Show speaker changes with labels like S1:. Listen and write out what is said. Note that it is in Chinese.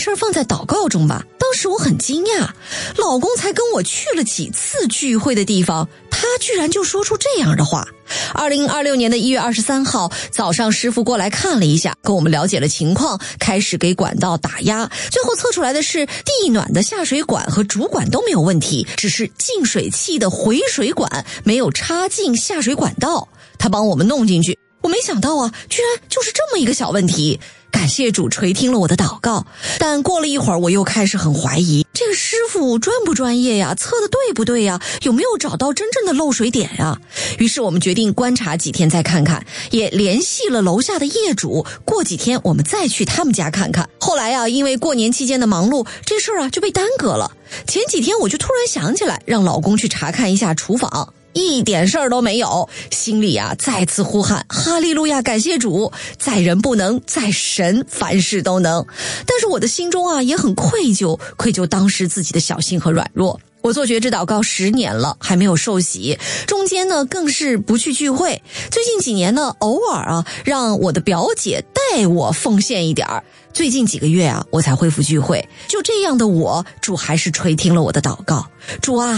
S1: 事儿放在祷告中吧。当时我很惊讶，老公才跟我去了几次聚会的地方，他居然就说出这样的话。2026年的1月23号早上，师傅过来看了一下，跟我们了解了情况，开始给管道打压，最后测出来的是地暖的下水管和主管都没有问题，只是净水器的回水管没有插进下水管道，他帮我们弄进去。我没想到啊，居然就是这么一个小问题。感谢主垂听了我的祷告，但过了一会儿我又开始很怀疑，这个师傅专不专业呀？测的对不对呀？有没有找到真正的漏水点呀？于是我们决定观察几天再看看，也联系了楼下的业主，过几天我们再去他们家看看。后来啊，因为过年期间的忙碌，这事儿啊就被耽搁了。前几天我就突然想起来，让老公去查看一下厨房，一点事儿都没有，心里啊再次呼喊哈利路亚，感谢主，在人不能，在神凡事都能。但是我的心中啊也很愧疚当时自己的小心和软弱。我做觉知祷告10年了，还没有受洗，中间呢更是不去聚会。最近几年呢，偶尔啊让我的表姐带我奉献一点儿。最近几个月啊，我才恢复聚会。就这样的我，主还是垂听了我的祷告。主啊，